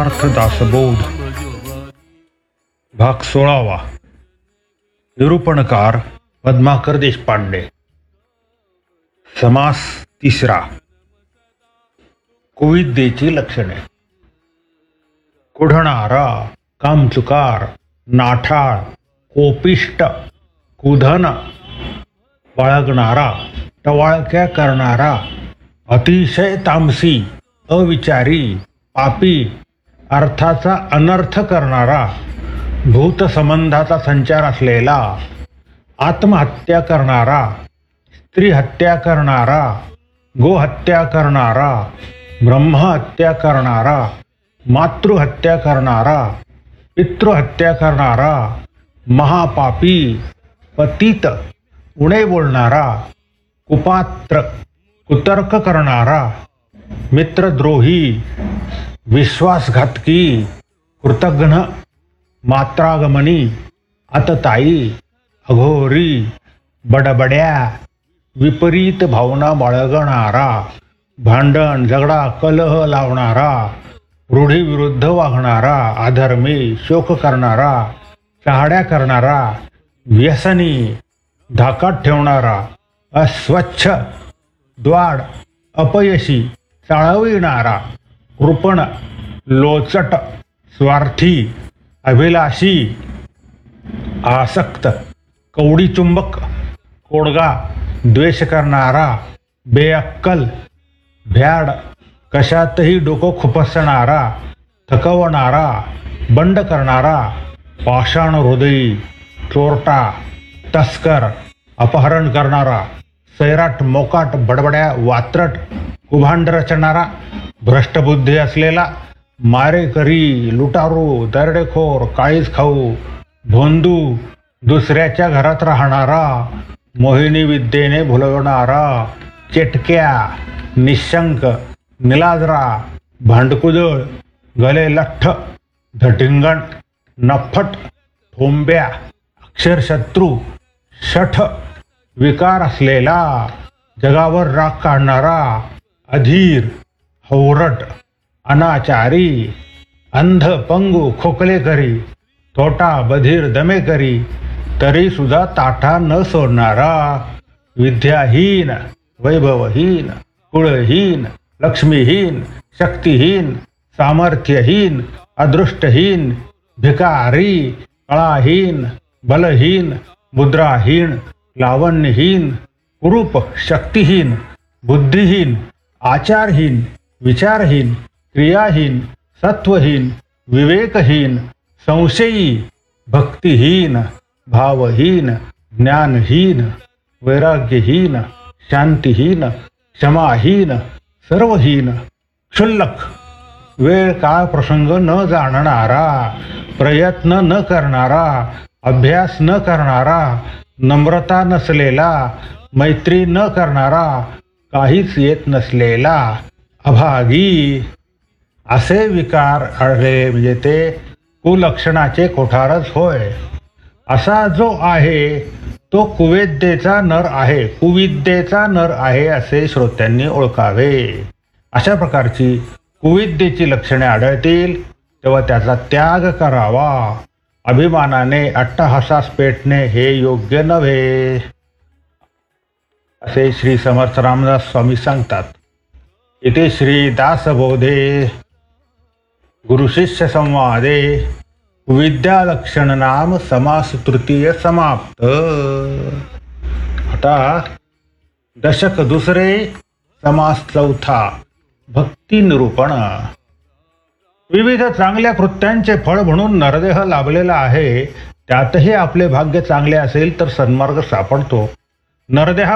अर्थदासबोध भाग 16वा. निरूपणकार पद्माकर देशपांडे. समास 3. कुविद्येची लक्षणे. कुढणारा, कामचुकार, नाठाळ, कोपिष्ट, कुधन, बाळगणारा, टवाळक्या करणारा, अतिशय तामसी, अविचारी, पापी, अर्थाचा अनर्थ करणारा, भूतसंबंधाचा संचार असलेला, आत्महत्या करणारा, स्त्रीहत्या करणारा, गोहत्या करणारा, ब्रह्महत्या करणारा, मातृहत्या करणारा, पितृहत्या करणारा, महापापी, पतित, उणे बोलणारा, कुपात्र, कुतर्क करणारा, मित्रद्रोही, विश्वासघातकी, कृतघ्न, मात्रागमनी, आतताई, अघोरी, बडबड्या, विपरीत भावना बाळगणारा, भांडण झगडा कलह लावणारा, रूढीविरुद्ध वागणारा, अधर्मी, शोक करणारा, चहाड्या करणारा, व्यसनी, धाकात ठेवणारा, अस्वच्छ, द्वाड, अपयशी, चाळविणारा, कृपण, लोचट, स्वार्थी, अभिलाषी, आसक्त, कवडीचुंबक, कोडगा, द्वेष करणारा, बेअक्कल, भ्याड, कशातही डोकं खुपसणारा, थकवणारा, बंड करणारा, पाषाण हृदयी, चोरटा, तस्कर, अपहरण करणारा, सैराट, मोकाट, बडबड्या, वात्रट, कुभांड रचणारा, भ्रष्टबुद्धी असलेला, मारेकरी, लुटारू, दरोडेखोर, काळीज खाऊ, भोंदू, दुसऱ्याच्या घरात राहणारा, मोहिनी विद्येने भुलवणारा, चेटक्या, निशंक, निलाजरा, भांडकुदळ, गले लठ्ठ, धटिंगण, नफट, ठोंब्या, अक्षरशत्रू, शठ, विकार असलेला, जगावर राग काढणारा, अधीर, हौरट, अनाचारी, अंध, पंगू, खोकलेकरी, तोटा, बधीर, दमेकरी, तरी सुद्धा ताठा न सोडणारा, विद्याहीन, वैभवहीन, कुळहीन, लक्ष्मीहीन, शक्तिहीन, सामर्थ्यहीन, अदृष्टहीन, भिकारी, कळाहीन, बलहीन, मुद्राहीन, लावण्यहीन, कुरूप, शक्तिहीन, बुद्धिहीन, आचारहीन, विचारहीन, क्रियाहीन, सत्वहीन, विवेकहीन, संशयी, भक्तिहीन, भावहीन, ज्ञानहीन, वैराग्यहीन, शांतिहीन, क्षमाहीन, सर्वहीन, क्षुल्लक, वेळ काळ प्रसंग न जाणणारा, प्रयत्न न करणारा, अभ्यास न करणारा, नम्रता नसलेला, मैत्री न करणारा, काहीच येत नसलेला, अभागी, असे विकार आढळले म्हणजे ते कुलक्षणाचे कोठारच होय. असा जो आहे तो कुविद्येचा नर आहे, कुविद्येचा नर आहे असे श्रोत्यांनी ओळखावे. अशा प्रकारची कुविद्येची लक्षणे आढळतील तेव्हा त्याचा त्याग करावा. अभिमानाने अट्टहासास पेटणे हे योग्य नव्हे असे श्री समर्थ रामदास स्वामी सांगतात. इथे श्री दासबोधे गुरुशिष्य संवादे विद्यालक्षण नाम समास तृतीय समाप्त. आता दशक 2 समास 4 भक्ती निरूपण. विविध चांगल्या कृत्यांचे फळ म्हणून नरदेह लाभलेला आहे. त्यातही आपले भाग्य चांगले असेल तर सन्मार्ग सापडतो. नरदेहा